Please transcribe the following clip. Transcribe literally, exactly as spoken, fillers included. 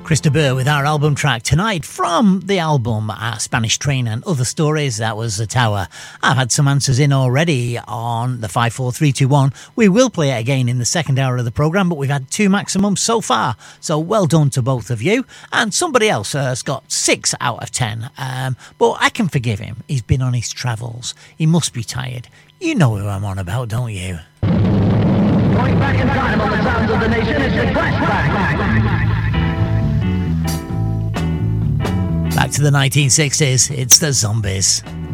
Chris de Burgh with our album track tonight from the album uh, Spanish Train and Other Stories. That was The Tower. I've had some answers in already on the five four three two one. We will play it again in the second hour of the programme, but we've had two maximums so far. So well done to both of you. And somebody else has got six out of ten. Um, but I can forgive him. He's been on his travels. He must be tired. You know who I'm on about, don't you? Going back in time on the sounds of the nation, it's the flashback. Back to the nineteen sixties, it's the Zombies.